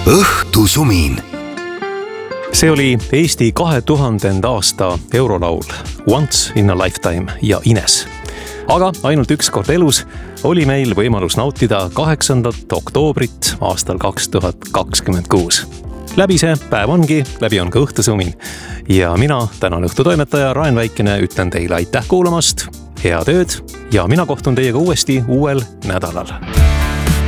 õhtusumin. See oli Eesti 2000. aasta eurolaul Once in a Lifetime ja Ines. Aga ainult üks kord elus oli meil võimalus nautida 8. oktoobrit aastal 2026. Läbi see päev ongi, läbi on ka õhtusumin. Ja mina, tänane õhtutoimetaja Raen Väikene, ütlen teile aitäh kuulamast, head ööd ja mina kohtun teiega uuesti uuel nädalal.